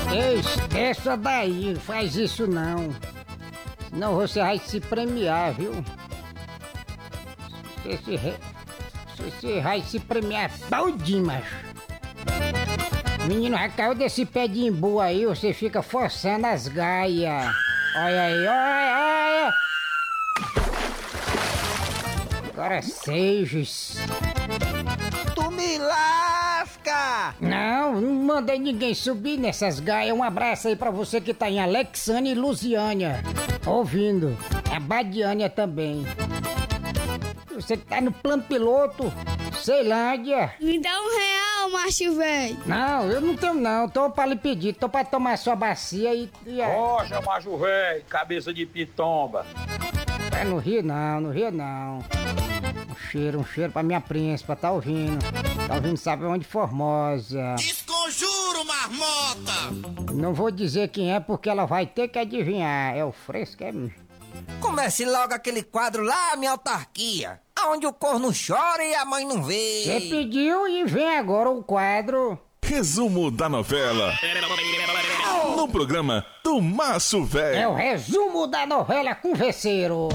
Ei, esqueça daí, não faz isso não. Senão você vai se premiar, viu? Você vai se premiar todinho, macho. Menino, já caiu desse pé de imbu aí, você fica forçando as gaias. Olha aí, olha. Agora sejos. Tu me lasca! Não mandei ninguém subir nessas gaias. Um abraço aí pra você que tá em Alexandria e Lusiânia, ouvindo. A Badiânia também. Você que tá no plano piloto, Ceilândia. Me dá R$1, macho velho. Não, eu não tenho não. Tô pra lhe pedir, tô pra tomar sua bacia e... Rocha, macho velho, cabeça de pitomba. Não rio não. Um cheiro pra minha príncipa, tá ouvindo? Tá ouvindo, sabe onde, Formosa? Desconjuro, marmota! Não vou dizer quem é porque ela vai ter que adivinhar. É o fresco, é... Comece logo aquele quadro lá, minha autarquia, onde o corno chora e a mãe não vê. Você pediu e vem agora o quadro. Resumo da novela. No programa do Macho É o Velho. resumo da novela Converseiro.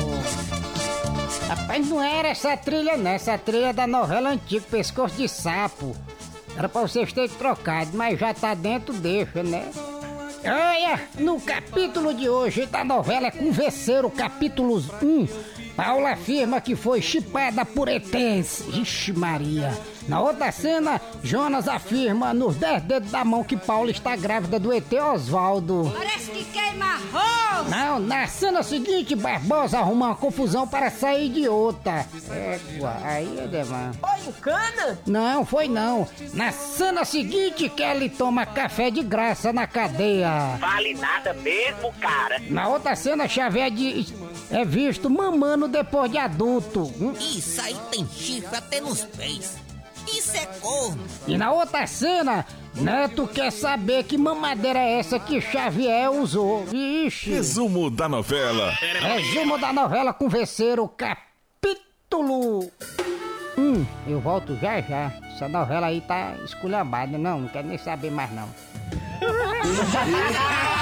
Rapaz, não era essa trilha não, essa trilha é da novela antiga, Pescoço de Sapo. Era pra vocês terem trocado, mas já tá dentro, deixa, né? Olha, no capítulo de hoje da novela Converseiro, capítulo 1, Paula afirma que foi chipada por ETs. Ixi Maria. Na outra cena, Jonas afirma nos 10 dedos da mão que Paula está grávida do ET Osvaldo. Parece que queima arroz. Não, na cena seguinte, Barbosa arruma uma confusão para sair de outra. Égua, aí é demais. Foi o cana? Não, foi não. Na cena seguinte, Kelly toma café de graça na cadeia. Vale nada mesmo, cara. Na outra cena, Xavier é visto mamando depois de adulto. Isso aí tem chifre até nos pés. Isso é corno. E na outra cena, Neto quer saber que mamadeira é essa que Xavier usou. Vixe. Resumo da novela. Resumo da novela Converseiro, capítulo 1. Eu volto já. Essa novela aí tá esculhambada. Não quero nem saber mais não.